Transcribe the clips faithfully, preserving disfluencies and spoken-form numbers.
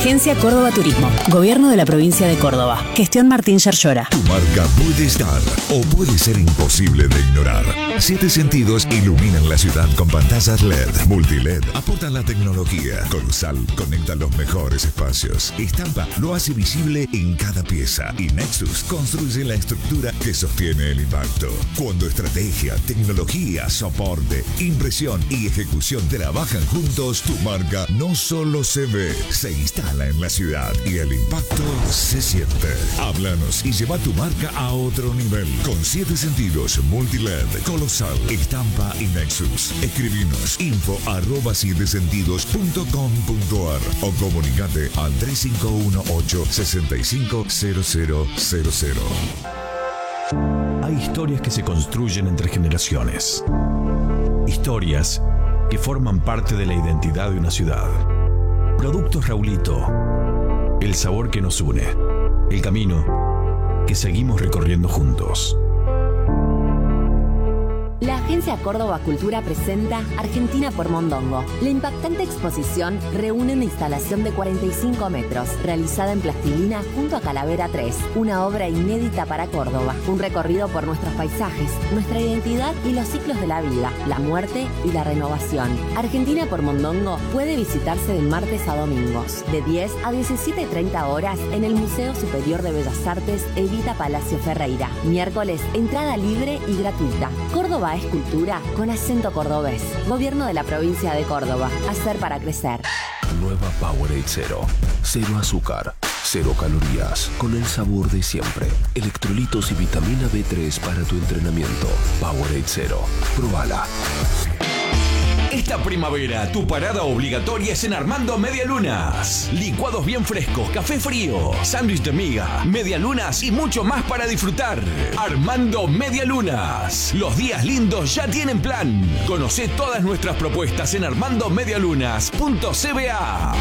Agencia Córdoba Turismo. Gobierno de la provincia de Córdoba. Gestión Martín Yerllora. Tu marca puede estar o puede ser imposible de ignorar. Siete Sentidos iluminan la ciudad con pantallas L E D. Multi-L E D aportan la tecnología. Colosal conecta los mejores espacios. Estampa lo hace visible en cada pieza. Y Nexus construye la estructura que sostiene el impacto. Cuando estrategia, tecnología, soporte, impresión y ejecución trabajan juntos, tu marca no solo se ve, se instala en la ciudad y el impacto se siente. Háblanos y lleva tu marca a otro nivel. Con Siete Sentidos, Multi-L E D, Colosal, Estampa y Nexus. Escribinos info arroba siete sentidos punto com punto ar o comunicate al tres cinco uno ocho, seis cinco cero cero cero cero. Hay historias que se construyen entre generaciones. Historias que forman parte de la identidad de una ciudad. Productos Raulito. El sabor que nos une. El camino que seguimos recorriendo juntos. La Agencia Córdoba Cultura presenta Argentina por Mondongo. La impactante exposición reúne una instalación de cuarenta y cinco metros, realizada en plastilina junto a Calavera tres, una obra inédita para Córdoba. Un recorrido por nuestros paisajes, nuestra identidad y los ciclos de la vida, la muerte y la renovación. Argentina por Mondongo puede visitarse de martes a domingos, de diez a diecisiete treinta horas en el Museo Superior de Bellas Artes Evita Palacio Ferreira. Miércoles, entrada libre y gratuita. Córdoba es cultura con acento cordobés. Gobierno de la provincia de Córdoba. Hacer para crecer. Nueva Powerade Cero. Cero azúcar, cero calorías, con el sabor de siempre. Electrolitos y vitamina B tres para tu entrenamiento. Powerade Cero. Probala. Esta primavera, tu parada obligatoria es en Armando Medialunas. Licuados bien frescos, café frío, sándwich de miga, medialunas y mucho más para disfrutar. Armando Medialunas. Los días lindos ya tienen plan. Conocé todas nuestras propuestas en armando medialunas punto c b a.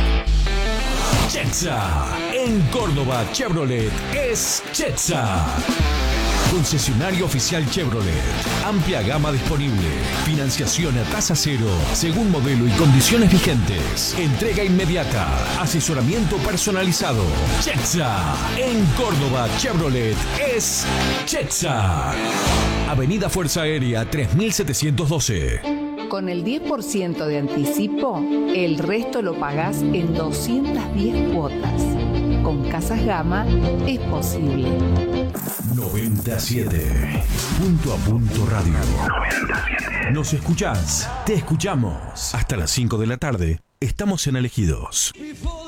Chetza. En Córdoba, Chevrolet es Chetza. Concesionario oficial Chevrolet. Amplia gama disponible. Financiación a tasa cero, según modelo y condiciones vigentes. Entrega inmediata. Asesoramiento personalizado. Chetza. En Córdoba, Chevrolet es Chetza. Avenida Fuerza Aérea tres mil setecientos doce. Con el diez por ciento de anticipo, el resto lo pagás en doscientas diez cuotas. Con Casas Gama es posible. noventa y siete. Punto a punto radio. noventa y siete. Nos escuchás, te escuchamos. Hasta las cinco de la tarde, estamos en Elegidos.